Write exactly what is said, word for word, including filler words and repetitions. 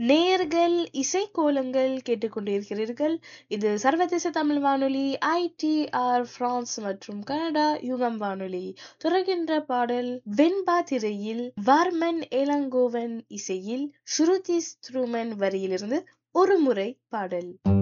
நேயர்கள் இசைக்கோலங்கள் கேட்டுக்கொண்டிருக்கிறீர்கள். இது சர்வதேச தமிழ் வானொலி ஐடிஆர் பிரான்ஸ் மற்றும் கனடா யுகம் வானொலி. தொடர்கின்ற பாடல் வெண்பா திரையில் வர்மன் இளங்கோவன் இசையில் ஸ்ருதி ஸ்ட்ரூமன் வரியிலிருந்து ஒரு முறை பாடல்.